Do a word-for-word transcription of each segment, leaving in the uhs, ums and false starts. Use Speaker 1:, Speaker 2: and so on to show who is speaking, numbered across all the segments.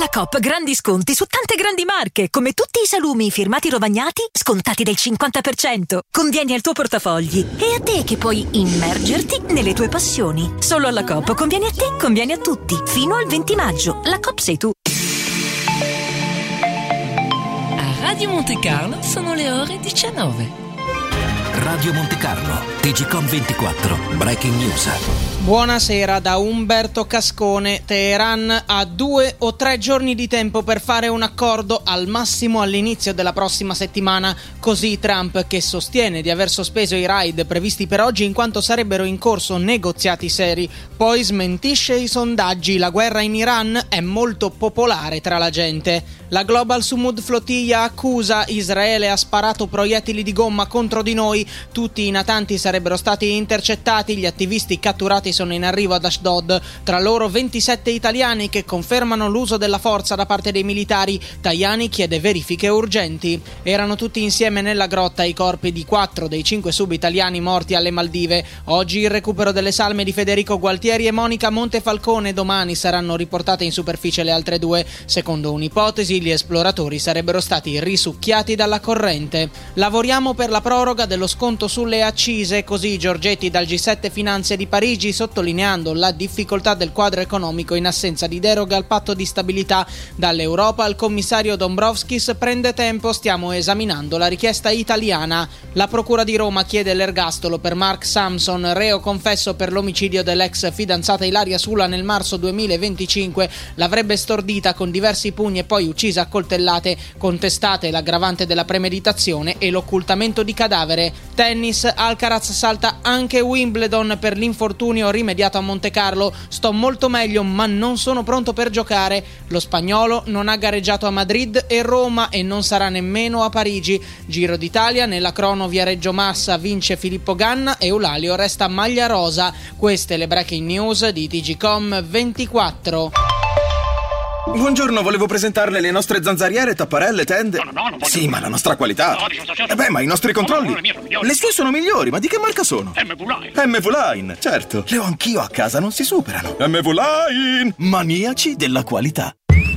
Speaker 1: Alla Coop grandi sconti su tante grandi marche, come tutti i salumi firmati Rovagnati, scontati del cinquanta per cento. Convieni al tuo portafogli e a te che puoi immergerti nelle tue passioni. Solo alla Coop conviene a te, conviene a tutti. Fino al venti maggio. La Coop sei tu.
Speaker 2: A Radio Monte Carlo sono le ore diciannove.
Speaker 3: Radio Monte Carlo, T G Com ventiquattro, Breaking News.
Speaker 4: Buonasera da Umberto Cascone. Teheran ha due o tre giorni di tempo per fare un accordo, al massimo all'inizio della prossima settimana. Così Trump, che sostiene di aver sospeso i raid previsti per oggi in quanto sarebbero in corso negoziati seri, poi smentisce i sondaggi. La guerra in Iran è molto popolare tra la gente. La Global Sumud Flotilla accusa: Israele ha sparato proiettili di gomma contro di noi, tutti i natanti sarebbero stati intercettati, gli attivisti catturati sono in arrivo ad Ashdod, tra loro ventisette italiani che confermano l'uso della forza da parte dei militari. Tajani chiede verifiche urgenti. Erano tutti insieme nella grotta i corpi di quattro dei cinque sub-italiani morti alle Maldive. Oggi il recupero delle salme di Federico Gualtieri e Monica Montefalcone, domani saranno riportate in superficie le altre due. Secondo un'ipotesi, gli esploratori sarebbero stati risucchiati dalla corrente. Lavoriamo per la proroga dello sconto sulle accise, così Giorgetti dal G sette Finanze di Parigi, sottolineando la difficoltà del quadro economico in assenza di deroga al patto di stabilità. Dall'Europa al commissario Dombrovskis: prende tempo, stiamo esaminando la richiesta italiana. La procura di Roma chiede l'ergastolo per Mark Samson, reo confesso per l'omicidio dell'ex fidanzata Ilaria Sula nel marzo duemilaventicinque. L'avrebbe stordita con diversi pugni e poi uccisa a coltellate. Contestate l'aggravante della premeditazione e l'occultamento di cadavere. Tennis: Alcaraz salta anche Wimbledon per l'infortunio rimediato a Montecarlo. Sto molto meglio ma non sono pronto per giocare. Lo spagnolo non ha gareggiato a Madrid e Roma e non sarà nemmeno a Parigi. Giro d'Italia: nella crono Viareggio Massa vince Filippo Ganna e Eulalio resta maglia rosa. Queste le breaking news di T G Com ventiquattro.
Speaker 5: Buongiorno, volevo presentarle le nostre zanzariere, tapparelle, tende.
Speaker 6: No, no, no, non voglio.
Speaker 5: Sì, ma la nostra qualità.
Speaker 6: No, dice,
Speaker 5: Eh beh, ma i nostri controlli.
Speaker 6: No, no, le mie sono migliori.
Speaker 5: Le sue sono migliori, ma di che marca sono?
Speaker 6: M V Line.
Speaker 5: M V Line, certo. Le ho anch'io a casa, non si superano. M V Line, maniaci della qualità.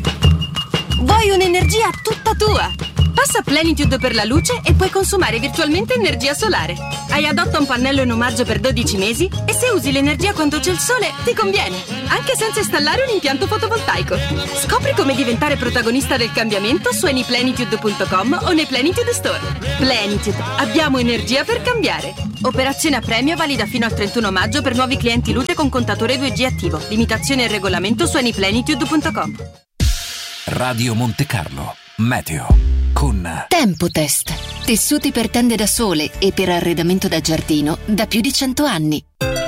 Speaker 7: Vuoi un'energia tutta tua? Passa Plenitude per la luce e puoi consumare virtualmente energia solare. Hai adotta un pannello in omaggio per dodici mesi e se usi l'energia quando c'è il sole ti conviene, anche senza installare un impianto fotovoltaico. Scopri come diventare protagonista del cambiamento su anyplenitude punto com o nei Plenitude Store. Plenitude, abbiamo energia per cambiare. Operazione a premio valida fino al trentuno maggio per nuovi clienti Lute con contatore due G attivo. Limitazione e regolamento su anyplenitude punto com.
Speaker 3: Radio Monte Carlo, Meteo. Con
Speaker 8: Tempotest, tessuti per tende da sole e per arredamento da giardino da più di cento anni.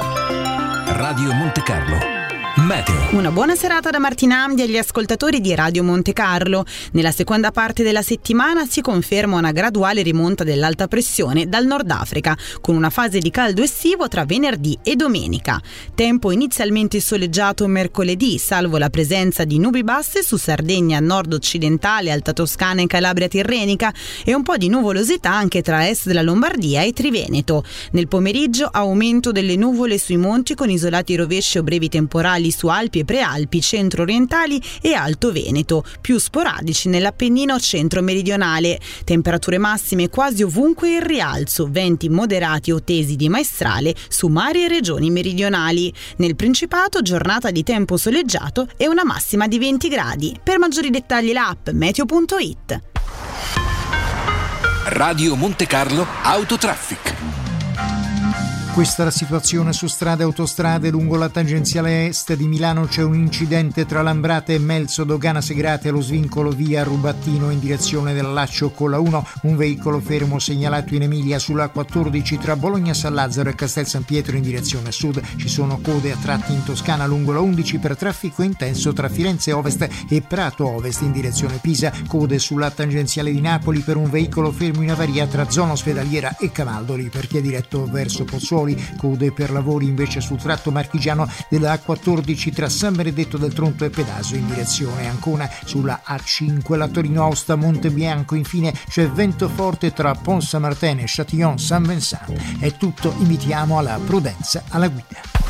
Speaker 3: Radio Monte Carlo, Meteo.
Speaker 9: Una buona serata da Martina Amdi agli ascoltatori di Radio Monte Carlo. Nella seconda parte della settimana si conferma una graduale rimonta dell'alta pressione dal Nord Africa, con una fase di caldo estivo tra venerdì e domenica. Tempo inizialmente soleggiato mercoledì, salvo la presenza di nubi basse su Sardegna nord-occidentale, Alta Toscana e Calabria tirrenica, e un po' di nuvolosità anche tra est della Lombardia e Triveneto. Nel pomeriggio aumento delle nuvole sui monti con isolati rovesci o brevi temporali su Alpi e Prealpi, centro-orientali e Alto Veneto, più sporadici nell'Appennino centro-meridionale. Temperature massime quasi ovunque in rialzo, venti moderati o tesi di maestrale su mari e regioni meridionali. Nel Principato giornata di tempo soleggiato e una massima di venti gradi. Per maggiori dettagli l'app meteo punto it.
Speaker 3: Radio Monte Carlo Autotraffic.
Speaker 10: Questa è la situazione su strade e autostrade. Lungo la tangenziale est di Milano c'è un incidente tra Lambrate e Melzo, Dogana Segrate allo svincolo via Rubattino in direzione del Laccio con la uno. Un veicolo fermo segnalato in Emilia sulla quattordici tra Bologna San Lazzaro e Castel San Pietro in direzione sud. Ci sono code a tratti in Toscana lungo la undici per traffico intenso tra Firenze Ovest e Prato Ovest in direzione Pisa. Code sulla tangenziale di Napoli per un veicolo fermo in avaria tra zona ospedaliera e Camaldoli per chi è diretto verso Pozzuoli. Code per lavori invece sul tratto marchigiano della A quattordici tra San Benedetto del Tronto e Pedaso in direzione Ancona. Sulla A cinque la Torino Aosta Montebianco infine c'è vento forte tra Pont Saint-Martin e Châtillon Saint-Vincent. È tutto, invitiamo alla prudenza alla guida.